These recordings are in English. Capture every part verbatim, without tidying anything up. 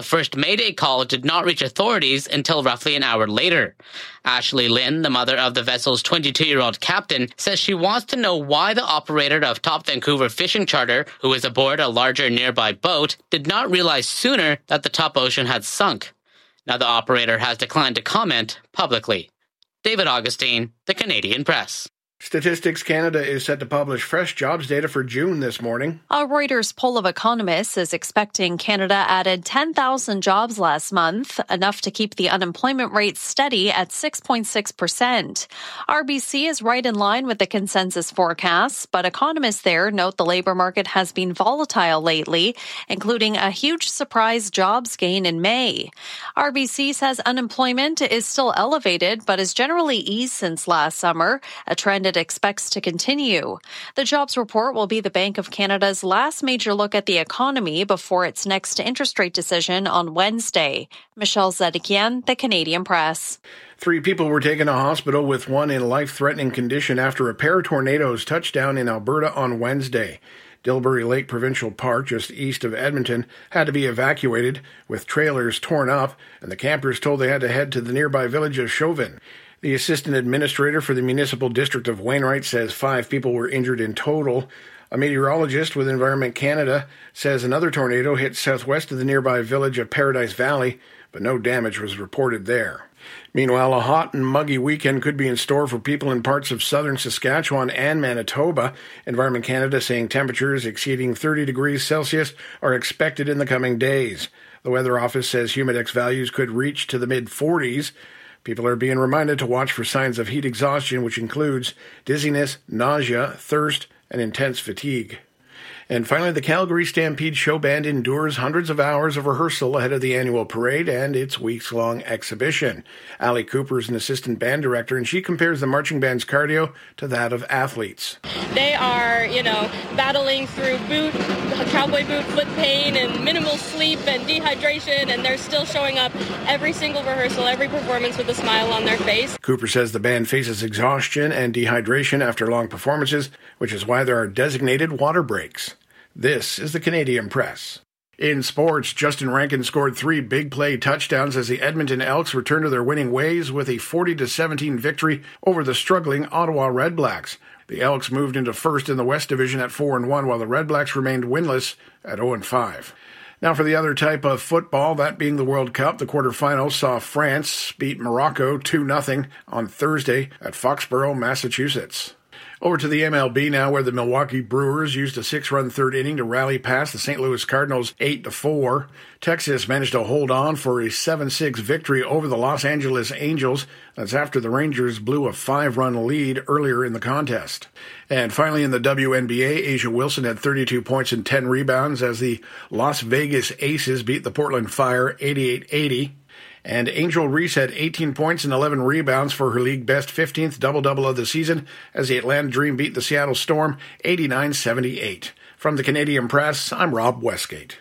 first Mayday call did not reach authorities until roughly an hour later. Ashley Lynn, the mother of the vessel's twenty-two-year-old captain, says she wants to know why the operator of Top Vancouver Fishing Charter, who is aboard a larger nearby boat, did not realize sooner that the Top Ocean had sunk. Now the operator has declined to comment publicly. David Augustine, The Canadian Press. Statistics Canada is set to publish fresh jobs data for June this morning. A Reuters poll of economists is expecting Canada added ten thousand jobs last month, enough to keep the unemployment rate steady at six point six percent. R B C is right in line with the consensus forecasts, but economists there note the labor market has been volatile lately, including a huge surprise jobs gain in May. R B C says unemployment is still elevated, but has generally eased since last summer, a trend it expects to continue. The jobs report will be the Bank of Canada's last major look at the economy before its next interest rate decision on Wednesday. Michelle Zedekian, The Canadian Press. Three people were taken to hospital with one in life-threatening condition after a pair of tornadoes touched down in Alberta on Wednesday. Dilbury Lake Provincial Park, just east of Edmonton, had to be evacuated, with trailers torn up, and the campers told they had to head to the nearby village of Chauvin. The assistant administrator for the municipal district of Wainwright says five people were injured in total. A meteorologist with Environment Canada says another tornado hit southwest of the nearby village of Paradise Valley, but no damage was reported there. Meanwhile, a hot and muggy weekend could be in store for people in parts of southern Saskatchewan and Manitoba. Environment Canada saying temperatures exceeding thirty degrees Celsius are expected in the coming days. The Weather Office says humidex values could reach to the mid-forties. People are being reminded to watch for signs of heat exhaustion, which includes dizziness, nausea, thirst, and intense fatigue. And finally, the Calgary Stampede Show Band endures hundreds of hours of rehearsal ahead of the annual parade and its weeks-long exhibition. Ali Cooper is an assistant band director, and she compares the marching band's cardio to that of athletes. They are, you know, battling through boot, cowboy boot foot pain and minimal sleep and dehydration, and they're still showing up every single rehearsal, every performance with a smile on their face. Cooper says the band faces exhaustion and dehydration after long performances, which is why there are designated water breaks. This is the Canadian Press. In sports, Justin Rankin scored three big play touchdowns as the Edmonton Elks returned to their winning ways with a forty to seventeen victory over the struggling Ottawa Redblacks. The Elks moved into first in the West Division at four and one, while the Redblacks remained winless at oh and five. Now for the other type of football, that being the World Cup, the quarterfinals saw France beat Morocco two nothing on Thursday at Foxborough, Massachusetts. Over to the M L B now, where the Milwaukee Brewers used a six-run third inning to rally past the Saint Louis Cardinals eight to four. Texas managed to hold on for a seven six victory over the Los Angeles Angels. That's after the Rangers blew a five-run lead earlier in the contest. And finally, in the W N B A, A'ja Wilson had thirty-two points and ten rebounds as the Las Vegas Aces beat the Portland Fire eighty-eight eighty. And Angel Reese had eighteen points and eleven rebounds for her league-best fifteenth double-double of the season as the Atlanta Dream beat the Seattle Storm eighty-nine seventy-eight. From the Canadian Press, I'm Rob Westgate.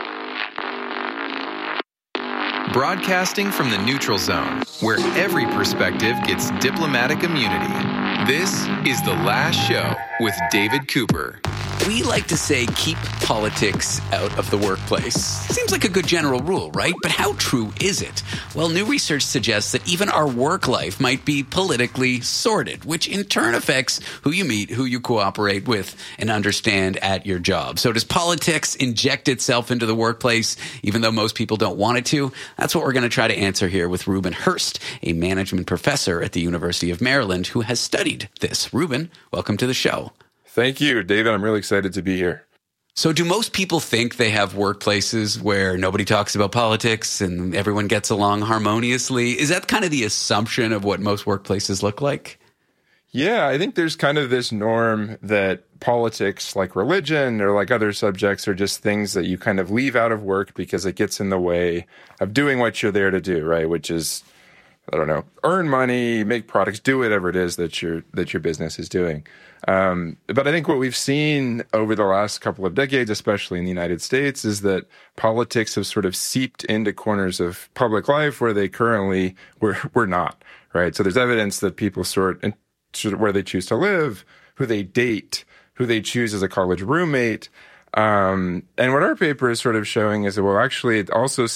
Broadcasting from the neutral zone, where every perspective gets diplomatic immunity. This is The Last Show with David Cooper. We like to say keep politics out of the workplace. Seems like a good general rule, right? But how true is it? Well, new research suggests that even our work life might be politically sorted, which in turn affects who you meet, who you cooperate with, and understand at your job. So does politics inject itself into the workplace, even though most people don't want it to? That's what we're going to try to answer here with Ruben Hurst, a management professor at the University of Maryland who has studied this. Ruben, welcome to the show. Thank you, David. I'm really excited to be here. So do most people think they have workplaces where nobody talks about politics and everyone gets along harmoniously? Is that kind of the assumption of what most workplaces look like? Yeah, I think there's kind of this norm that politics, like religion or like other subjects, are just things that you kind of leave out of work because it gets in the way of doing what you're there to do, right? Which is, I don't know, earn money, make products, do whatever it is that your that your business is doing. Um, but I think what we've seen over the last couple of decades, especially in the United States, is that politics have sort of seeped into corners of public life where they currently were, were not, right? So there's evidence that people sort of where they choose to live, who they date, who they choose as a college roommate. Um, and what our paper is sort of showing is that, well, actually, it also